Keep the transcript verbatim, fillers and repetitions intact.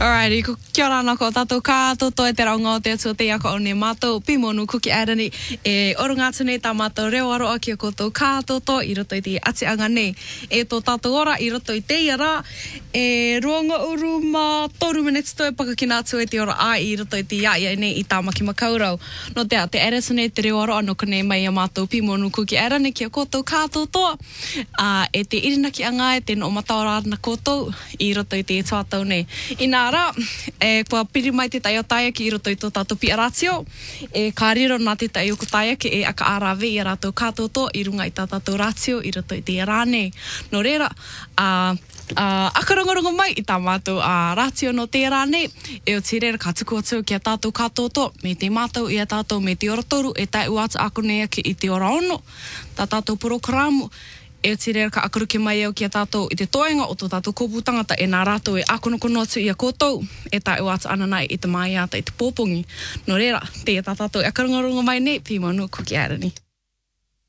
Alrighty, ko kia ora ana ko tātou kātoto e te raunga o te atua te ako o ne mātou pimonu kuki arani e orunga tune tā mātou reo aroa ki a koutou kātoto i roto i te atianga nei. E tō tātou ora i roto i te iara e ruanga uru mā toru minutes toi pakakina atu e te ora ai i roto i te iaia nei i tā maki makaurau. No te a te aratune te reo aroa no kone mai a mātou pimonu kuki arani ki a koutou kātoto uh, e te irinaki anga e te no mataora na koutou i roto i te tātou nei. Ina Ara, e kua piri mai te tai o taia ki i roto i tō tātou pi aratio, e ka riro nā te tai o ko taia ki e aka arawe i a rātou kātoto i runga i tā tātou ratio i roto i te rāne. No reira, a, a, akarongorongo mai i tā mātou a ratio no te rāne, e o te reira ka tuku atu ki a tātou kātoto, me te mātou i a tātou me te orotoru, e tai uata ako nea ki i te ora ono, tā tātou porokaramu, e o te reira ka akaruki mai au ki a tātou i te toenga o tō tātou kōpū tangata e nā rātou e akonokono atu i a koutou e tai wata ana nai i te mai ata i te pōpongi. No reira, te e tā tātou e akarongorongo mai nei, pimonu kuki arani.